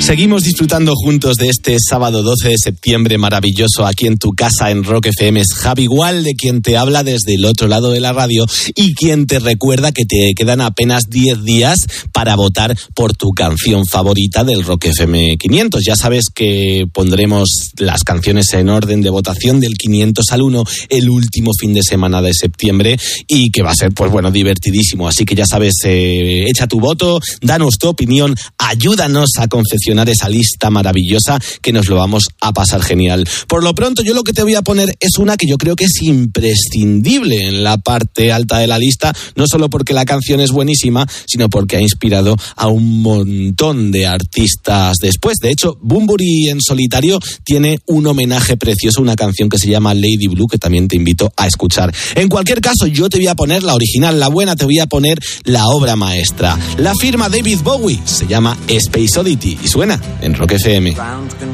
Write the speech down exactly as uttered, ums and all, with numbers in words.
Seguimos disfrutando juntos de este sábado doce de septiembre maravilloso aquí en tu casa en Rock F M. Es Javi Gual, quien te habla desde el otro lado de la radio y quien te recuerda que te quedan apenas diez días para votar por tu canción favorita del Rock F M quinientos. Ya sabes que pondremos las canciones en orden de votación del quinientos al uno el último fin de semana de septiembre y que va a ser, pues bueno, divertidísimo. Así que ya sabes, eh, echa tu voto, danos tu opinión, ayúdanos a confeccionar esa lista maravillosa que nos lo vamos a pasar genial. Por lo pronto, yo lo que te voy a poner es una que yo creo que es imprescindible en la parte alta de la lista, no solo porque la canción es buenísima, sino porque ha inspirado a un montón de artistas después. De hecho, Bunbury en solitario tiene un homenaje precioso, una canción que se llama Lady Blue, que también te invito a escuchar. En cualquier caso, yo te voy a poner la original, la buena, te voy a poner la obra maestra. La firma David Bowie se llama Space Oddity y suena en Rock F M.